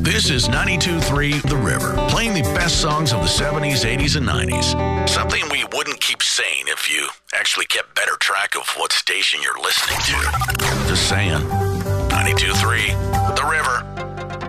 This is 92.3 The River, playing the best songs of the 70s, 80s, and 90s. Something we wouldn't keep saying if you actually kept better track of what station you're listening to. Just saying. 92.3 The River.